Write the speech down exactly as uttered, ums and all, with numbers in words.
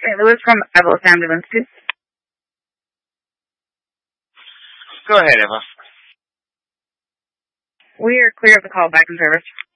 Saint Louis from Evelyn Ambulance. Go ahead, Eva. We are clear of the call back in service.